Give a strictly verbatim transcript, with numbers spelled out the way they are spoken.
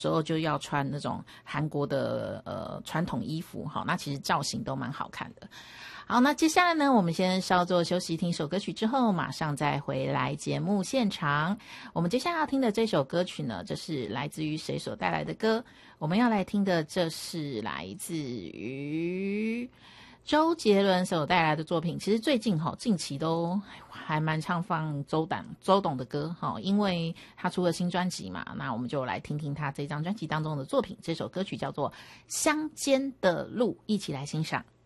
时候就要穿那种韩国的呃传统衣服，好，那其实造型都蛮好看的。好，那接下来呢，我们先稍作休息，听首歌曲之后，马上再回来节目现场。我们接下来要听的这首歌曲呢，这是来自于谁所带来的歌？我们要来听的，这是来自于周杰伦所带来的作品。其实最近哈，近期都还蛮常放周董周董的歌哈，因为他出了新专辑嘛，那我们就来听听他这张专辑当中的作品。这首歌曲叫做《乡间的路》，一起来欣赏。